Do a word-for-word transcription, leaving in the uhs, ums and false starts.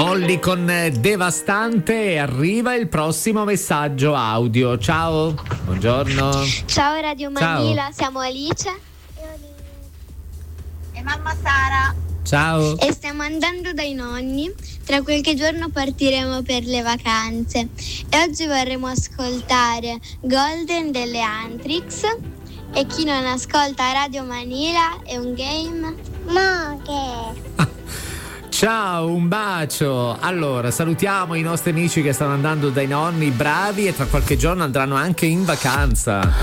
Molly con Devastante e arriva il prossimo messaggio audio. Ciao, buongiorno. Ciao Radio Manila, Ciao. siamo Alice e mamma Sara. Ciao. e stiamo andando dai nonni. Tra qualche giorno partiremo per le vacanze e oggi vorremmo ascoltare Golden delle Antrix. E chi non ascolta Radio Manila è un game Moche. Ciao, un bacio. Allora, salutiamo i nostri amici che stanno andando dai nonni bravi e tra qualche giorno andranno anche in vacanza.